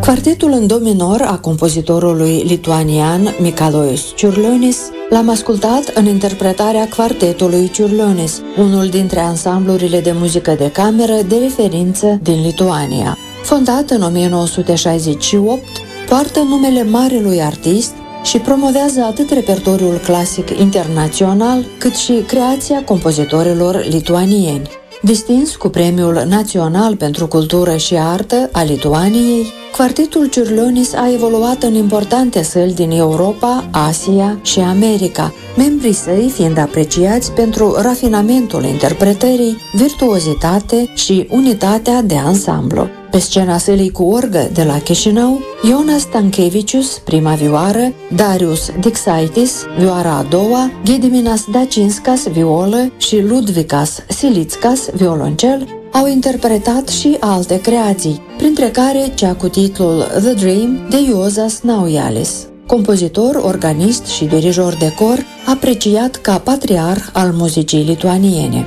Quartetul în do minor a compozitorului lituanian Mikalojus Čiurlionis l-am ascultat în interpretarea Quartetului Čiurlionis, unul dintre ansamblurile de muzică de cameră de referință din Lituania. Fondat în 1968, poartă numele marelui artist și promovează atât repertoriul clasic internațional, cât și creația compozitorilor lituanieni. Distins cu Premiul Național pentru Cultură și Artă a Lituaniei, Quartetul Čiurlionis a evoluat în importante săli din Europa, Asia și America, membrii săi fiind apreciați pentru rafinamentul interpretării, virtuozitate și unitatea de ansamblu. Pe scena sălii cu orgă de la Chișinău, Jonas Stankevičius, prima vioară, Darius Diksaitis, vioara a doua, Gediminas Dačinskas, violă și Ludvikas Silitskas, violoncel, au interpretat și alte creații, printre care cea cu titlul The Dream de Juozas Naujalis, compozitor, organist și dirijor de cor, apreciat ca patriarh al muzicii lituaniene.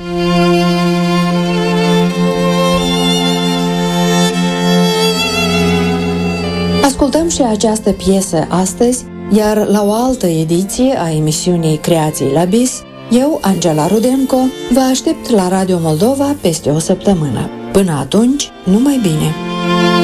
Ascultăm și această piesă astăzi, iar la o altă ediție a emisiunii Creații la Bis, eu, Angela Rudenko, vă aștept la Radio Moldova peste o săptămână. Până atunci, numai bine!